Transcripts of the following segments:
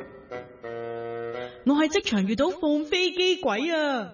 我喺職場遇到放飛機鬼啊！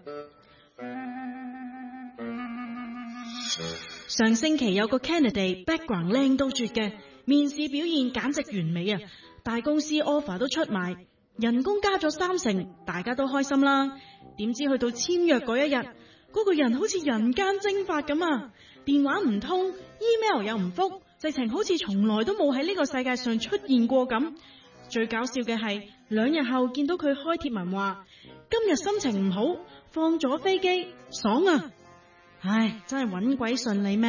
上星期有個 candidate background 靚到絕嘅，面試表現簡直完美啊！大公司 offer 都出埋，人工加咗30%，大家都開心啦。點知去到簽約嗰一日，嗰個人好似人間蒸發咁啊！電話唔通 ，email 又唔覆，直情好似從來都冇喺呢個世界上出現過咁。最搞笑嘅係2日後見到佢開貼文話，今日心情唔好，放咗飛機，爽啊！唉，真係搵鬼順利咩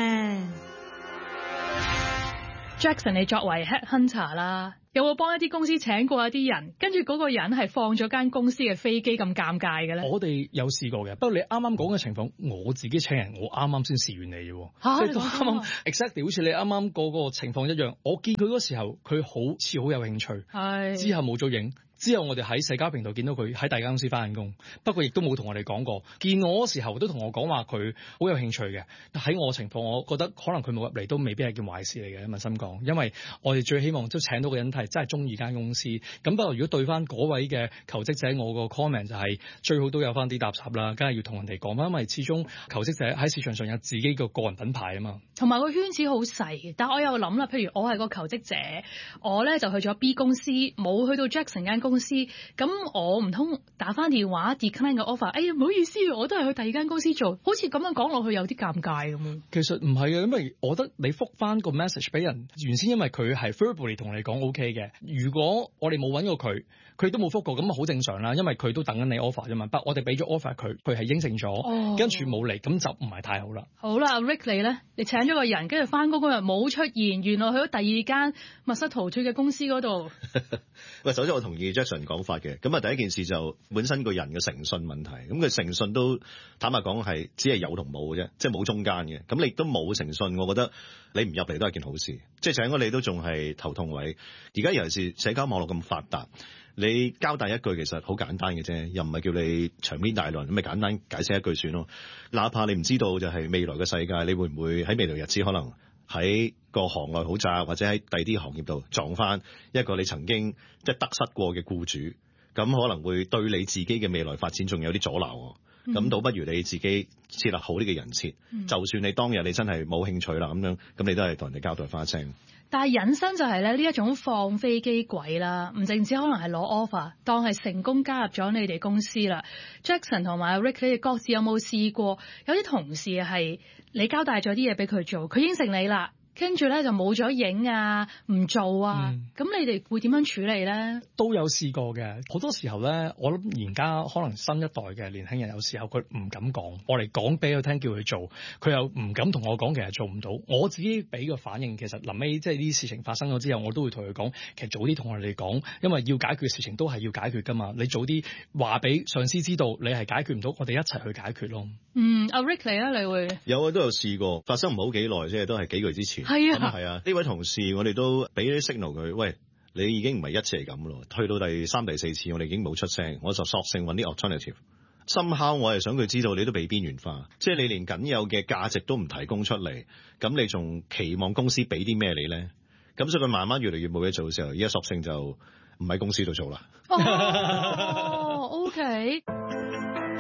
？Jackson， 你作為 headhunter 啦，有冇幫一啲公司請過一啲人，跟住嗰個人係放咗間公司嘅飛機咁尷尬嘅咧？ 我哋有試過嘅，不過你啱啱講嘅情況，我自己請人，我啱啱先試完你嘅，即係都啱啱 exactly 好似你啱啱嗰個情況一樣。我見佢嗰時候，佢好似好有興趣，係之後冇咗影。之後我哋喺社交平台見到佢喺大間公司翻緊工，不過亦都冇同我哋講過。見我嗰時候都同我講話佢好有興趣嘅。喺我情況，我覺得可能佢冇入嚟都未必係件壞事嚟嘅。問心講，因為我哋最希望都請到個人係真係中意間公司。咁不過如果對翻嗰位嘅求職者，我個 comment 就係最好都有翻啲搭霎啦，梗係要同人哋講翻，因為始終求職者喺市場上有自己個人品牌啊嘛。 同埋個圈子好細，但我又諗啦，譬如我係個求職者，我咧就去咗 B 公司，冇去到 Jackson 間公司，咁我唔通打翻電話 decline 個 offer？ 哎呀，唔好意思，我都係去第二間公司做，好似咁樣講落去有啲尷尬咁樣。 其實唔係嘅，因為我覺得你覆翻個 message 俾人，原先因為佢係 verbally 同你講 OK 嘅，如果我哋冇揾過佢，佢都冇覆過，咁好正常啦，因為佢都等緊你 offer 啫嘛。不過我哋俾咗 offer 佢，佢係應承咗，跟住冇嚟，咁就唔係太好啦。 好啦，Rick 你咧，你請咗個人，跟住翻工嗰日冇出現，原來去咗第二間密室逃脫嘅公司嗰度。 喂，首先我同意 Jackson 講法嘅，咁啊第一件事就本身個人嘅誠信問題，咁佢誠信都坦白講係只係有同冇嘅啫，即係冇中間嘅。咁你都冇誠信，我覺得你唔入嚟都係件好事。即係請咗你都仲係頭痛位。而家尤其是社交網絡咁發達，你交代一句其實好簡單嘅啫，又唔係叫你長篇大論，咁咪簡單解釋一句算咯。哪怕你唔知道就係未來嘅世界，你會唔會喺未來日子可能喺個行內好窄，或者喺第啲行業度撞翻一個你曾經即係得失過嘅僱主，咁可能會對你自己嘅未來發展仲有啲阻撓。咁倒不如你自己設立好呢個人設，就算你當日你真係冇興趣啦，咁樣咁你都係同人哋交代翻聲。 但係引申就係咧呢一種放飛機鬼啦，唔淨止可能係攞 offer， 當係成功加入咗你哋公司啦。Jackson 同埋 Rick， 你哋各自有冇試過有啲同事係你交代咗啲嘢俾佢做，佢應承你啦，跟住咧就冇咗影啊，唔做啊，咁你哋會點樣處理咧？ 都有試過嘅，好多時候咧，我諗而家可能新一代嘅年輕人，有時候佢唔敢講，我嚟講俾佢聽，叫佢做，佢又唔敢同我講，其實做唔到。我自己俾個反應，其實臨尾即係呢啲事情發生咗之後，我都會同佢講，其實早啲同我哋講，因為要解決嘅事情都係要解決噶嘛。你早啲話俾上司知道，你係解決唔到，我哋一齊去解決咯。 阿 Rick 嚟啊，你會有啊，都有試過，發生唔好幾耐，即係都係幾個月之前。 係啊， 係啊，呢位同事我哋都俾啲 signal 佢，喂，你已經唔係一次係咁咯，去到第3、第4次我哋已經冇出聲，我就索性揾啲 alternative。somehow我係想佢知道你都被邊緣化，即係你連僅有嘅價值都唔提供出嚟，咁你仲期望公司俾啲咩你咧？咁所以佢慢慢越嚟越冇嘢做嘅時候，而家索性就唔喺公司度做啦。 哦，OK。